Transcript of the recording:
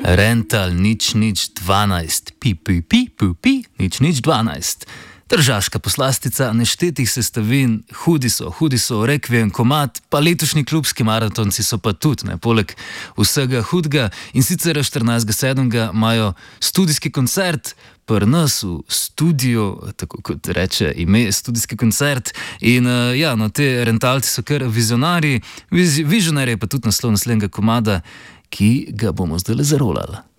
Rental nič 12, nič 12. Tržaška poslastica neštetih sestavin, hudi so, rekviem, komad, pa letošnji klubski maratonci so pa tudi, ne, poleg vsega hudega. In sicer 14.7. imajo studijski koncert pri nas v studiu, tako kot reče ime, studijski koncert. In te rentalci so kar vizionarji, vizionarji pa tudi naslov naslednjega komada, ki ga bomo zdaj zarolali.